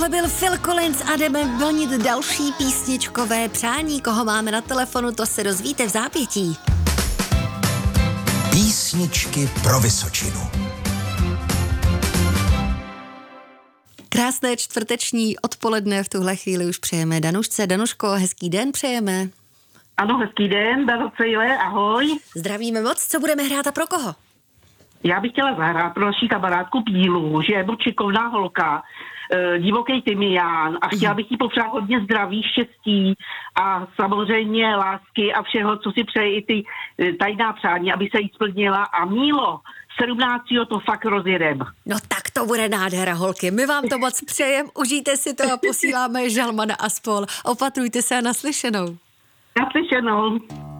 To byl Phil Collins a jdeme vlnit další písničkové přání. Koho máme na telefonu, to se dozvíte v zápětí. Písničky pro Vysočinu. Krásné čtvrteční odpoledne v tuhle chvíli už přejeme Danušce. Danuško, hezký den přejeme. Ano, hezký den, Darocejle, ahoj. Zdravíme moc, co budeme hrát a pro koho? Já bych chtěla zahrát pro naší kamarádku Pílu, že je moc šikovná holka, divoký tymián a chtěla bych jí popřát hodně zdraví, štěstí a samozřejmě lásky a všeho, co si přeje i ty tajná přání, aby se jí splnila. A Mílo, 17. to fakt rozjedem. No tak to bude nádhera, holky. My vám to moc přejem, užijte si to a posíláme žalma na Aspol. Opatrujte se a naslyšenou. Naslyšenou.